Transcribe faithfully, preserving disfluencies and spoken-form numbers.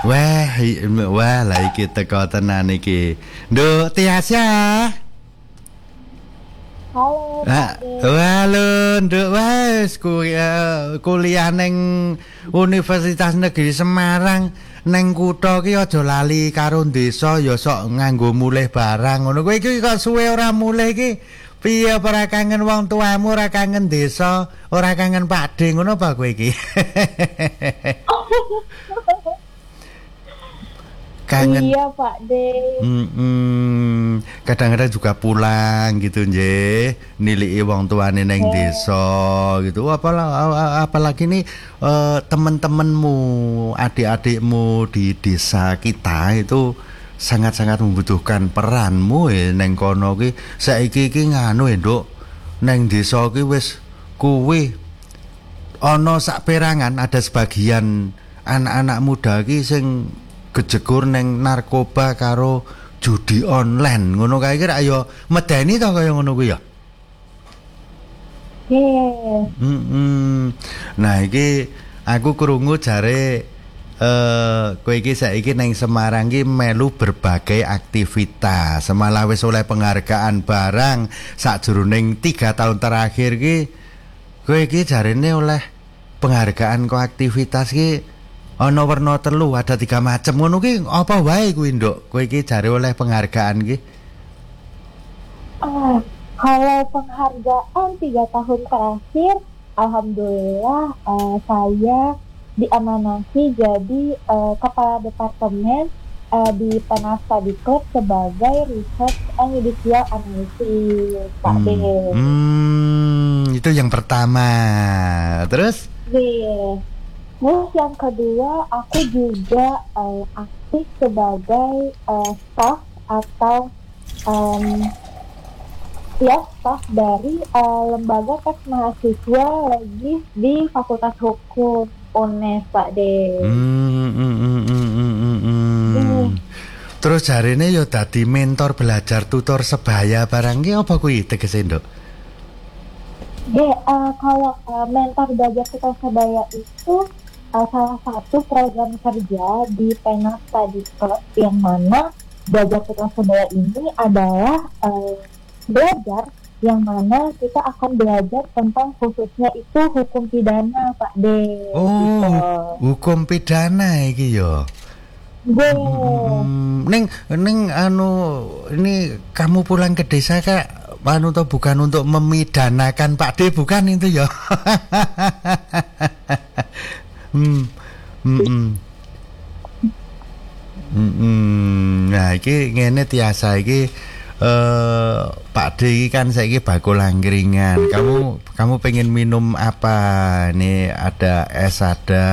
Wah, i- wah lah iki teko tenan iki. Nduk Tiasya. Halo, Ah, Pak De. halo, Nduk wes kuliah kuliah ning Universitas Negeri Semarang neng kutha ki aja lali karo desa ya sok nganggo mulih barang ngono. Kowe iki kok suwe ora mulih iki. Piye ora kangen wong tuamu, ora kangen desa, ora kangen Pakde ngono apa kowe iki? Kangen. Iya, Pak De. Mm-mm. Kadang-kadang juga pulang gitu nggih, niliki wong tuane neng desa gitu. Apalah apalagi nih eh, teman-temanmu, adik-adikmu di desa kita itu sangat-sangat membutuhkan peranmu ya neng kono ki. Saiki ki nganu ya, Nduk. Neng desa ki wis kuwi ana saperangan ada sebagian anak-anak muda ki sing kejegur neng narkoba karo judi online ngono kae kira ayo medeni to kaya ngono kuwi ya. Yes. Mm-mm. Nah iki aku krungu jare eh kowe iki saiki neng Semarang ki melu berbagai aktivitas. Semalah wis oleh penghargaan barang sakjroning tiga tahun terakhir ki kowe iki jarene oleh penghargaan kok aktivitas ki ana werna telu, ada tiga macam ngono ki apa wae kuwi, Nduk? Kowe iki jare oleh penghargaan ki. Ah, kalau penghargaan tiga tahun terakhir, alhamdulillah eh, saya diamanasi jadi eh, kepala departemen eh, di Penastadiklat sebagai Research and Judicial Analysis, Pak Hmm. De. Hmm, itu yang pertama. Terus? Yes. Terus yang kedua, aku juga eh, aktif sebagai eh, staff atau em, ya staff dari eh, lembaga tes mahasiswa lagi di Fakultas Hukum U N E S, Pak De. Hmm, hmm, hmm, hmm, hmm, hmm, hmm. Hmm. Terus jarine yo dadi mentor belajar tutor sebaya barang ki apa kuwi tegese, Nduk? De, eh, kalau eh, mentor belajar kita sebaya itu eh, salah satu program kerja di Penastadiklat yang mana belajar kita sebaya ini adalah eh, belajar yang mana kita akan belajar tentang khususnya itu hukum pidana, Pak De. Oh, Gitu. hukum pidana iki yo. De, Hmm, Neng, neng, anu, ini kamu pulang ke desa kak, anu tuh bukan untuk memidanakan Pak D, bukan itu ya? hmm, hmm, hmm. Hmm, hmm. Nah, iki ngene tiasa iki, eh, Pak D iki kan saiki bakul angkringan. Kamu, kamu pengen minum apa? Ini ada es, ada